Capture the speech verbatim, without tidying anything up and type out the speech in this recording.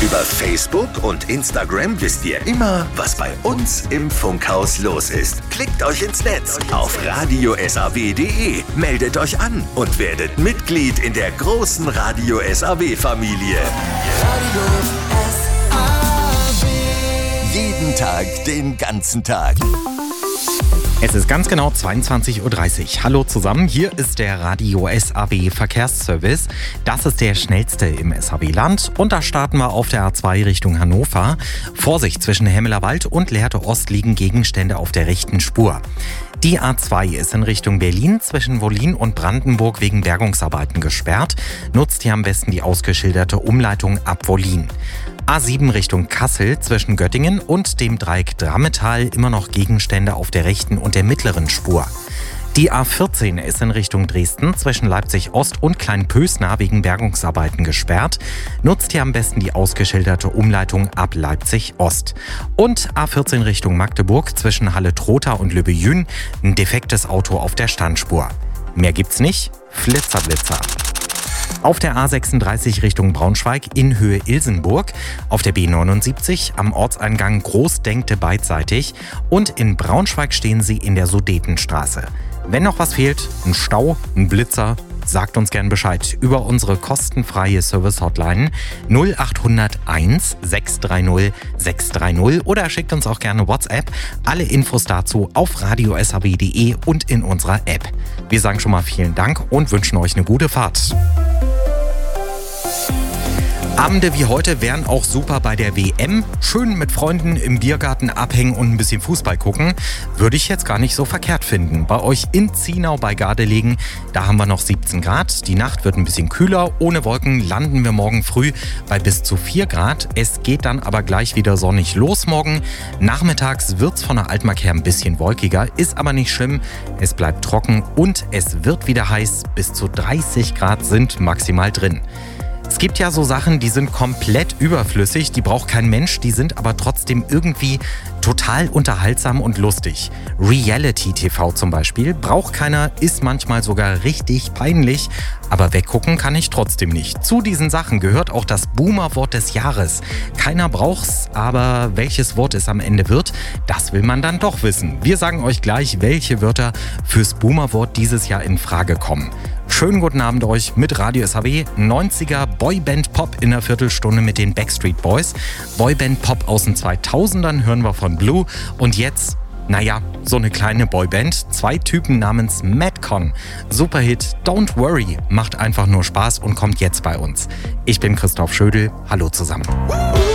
Über Facebook und Instagram wisst ihr immer, was bei uns im Funkhaus los ist. Klickt euch ins Netz auf radio s a w punkt d e, meldet euch an und werdet Mitglied in der großen Radio S A W-Familie. Jeden Tag, den ganzen Tag. Es ist ganz genau zweiundzwanzig Uhr dreißig. Hallo zusammen, hier ist der Radio S A W Verkehrsservice. Das ist der schnellste im S A W-Land und da starten wir auf der A zwei Richtung Hannover. Vorsicht, zwischen Hemmelerwald und Lehrte Ost liegen Gegenstände auf der rechten Spur. Die A zwei ist in Richtung Berlin zwischen Wollin und Brandenburg wegen Bergungsarbeiten gesperrt. Nutzt hier am besten die ausgeschilderte Umleitung ab Wollin. A sieben Richtung Kassel zwischen Göttingen und dem Dreieck Drammetal immer noch Gegenstände auf der rechten und der mittleren Spur. Die A vierzehn ist in Richtung Dresden zwischen Leipzig Ost und Kleinpösna wegen Bergungsarbeiten gesperrt. Nutzt hier am besten die ausgeschilderte Umleitung ab Leipzig Ost. Und A vierzehn Richtung Magdeburg zwischen Halle-Trotha und Lübbe-Jün ein defektes Auto auf der Standspur. Mehr gibt's nicht. Flitzer, Blitzer. Auf der A sechsunddreißig Richtung Braunschweig in Höhe Ilsenburg, auf der B neunundsiebzig am Ortseingang Großdenkte beidseitig und in Braunschweig stehen Sie in der Sudetenstraße. Wenn noch was fehlt, ein Stau, ein Blitzer, sagt uns gern Bescheid über unsere kostenfreie Service-Hotline null acht null eins sechs drei null sechs drei null oder schickt uns auch gerne WhatsApp. Alle Infos dazu auf radio s a w punkt d e und in unserer App. Wir sagen schon mal vielen Dank und wünschen euch eine gute Fahrt. Abende wie heute wären auch super bei der W M. Schön mit Freunden im Biergarten abhängen und ein bisschen Fußball gucken. Würde ich jetzt gar nicht so verkehrt finden. Bei euch in Zienau bei Gardelegen, da haben wir noch siebzehn Grad. Die Nacht wird ein bisschen kühler. Ohne Wolken landen wir morgen früh bei bis zu vier Grad. Es geht dann aber gleich wieder sonnig los morgen. Nachmittags wird es von der Altmark her ein bisschen wolkiger. Ist aber nicht schlimm. Es bleibt trocken und es wird wieder heiß. Bis zu dreißig Grad sind maximal drin. Es gibt ja so Sachen, die sind komplett überflüssig, die braucht kein Mensch, die sind aber trotzdem irgendwie total unterhaltsam und lustig. Reality-T V zum Beispiel braucht keiner, ist manchmal sogar richtig peinlich, aber weggucken kann ich trotzdem nicht. Zu diesen Sachen gehört auch das Boomer-Wort des Jahres. Keiner braucht's, aber welches Wort es am Ende wird, das will man dann doch wissen. Wir sagen euch gleich, welche Wörter fürs Boomer-Wort dieses Jahr in Frage kommen. Schönen guten Abend euch mit Radio S A W, neunziger Boyband Pop in einer Viertelstunde mit den Backstreet Boys. Boyband Pop aus den zweitausendern hören wir von Blue und jetzt, naja, so eine kleine Boyband, zwei Typen namens Madcon. Superhit Don't Worry macht einfach nur Spaß und kommt jetzt bei uns. Ich bin Christoph Schödel, hallo zusammen.